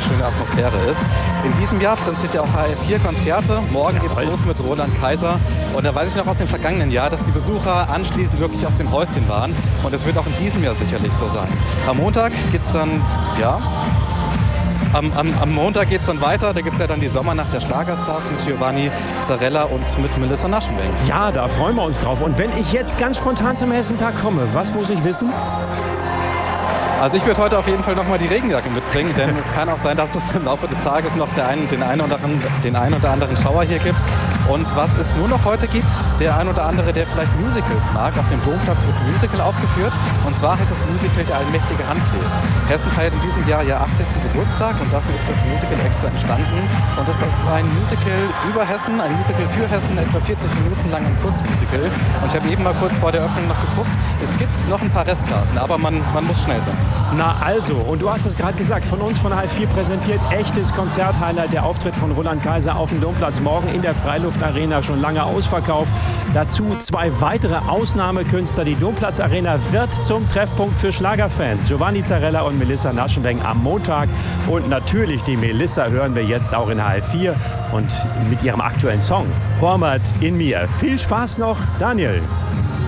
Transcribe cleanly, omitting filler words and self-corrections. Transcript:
eine schöne Atmosphäre ist. In diesem Jahr präsentiert ja auch HR4 Konzerte. Morgen geht's los mit Roland Kaiser. Und da weiß ich noch aus dem vergangenen Jahr, dass die Besucher anschließend wirklich aus dem Häuschen waren. Und das wird auch in diesem Jahr sicherlich so sein. Am Montag geht's dann, Am Montag geht es dann weiter, da gibt es ja dann die Sommernacht der Schlagerstars mit Giovanni Zarella und mit Melissa Naschenweng. Ja, da freuen wir uns drauf. Und wenn ich jetzt ganz spontan zum Hessentag komme, was muss ich wissen? Also ich würde heute auf jeden Fall nochmal die Regenjacke mitbringen, denn es kann auch sein, dass es im Laufe des Tages noch den einen oder anderen Schauer hier gibt. Und was es nur noch heute gibt, der ein oder andere, der vielleicht Musicals mag, auf dem Domplatz wird ein Musical aufgeführt. Und zwar heißt das Musical Der allmächtige Handkreis. Hessen feiert in diesem Jahr ihr 80. Geburtstag und dafür ist das Musical extra entstanden. Und das ist ein Musical über Hessen, ein Musical für Hessen, etwa 40 Minuten lang ein Kurzmusical. Und ich habe eben mal kurz vor der Öffnung noch geguckt, es gibt noch ein paar Restkarten, aber man muss schnell sein. Na also, und du hast es gerade gesagt, von uns von HR4 präsentiert, echtes Konzerthighlight, der Auftritt von Roland Kaiser auf dem Domplatz morgen in der Freiluftarena, schon lange ausverkauft. Dazu 2 weitere Ausnahmekünstler. Die Domplatz-Arena wird zum Treffpunkt für Schlagerfans. Giovanni Zarella und Melissa Naschenweng am Montag. Und natürlich die Melissa hören wir jetzt auch in HR4 und mit ihrem aktuellen Song Hormat in mir. Viel Spaß noch, Daniel.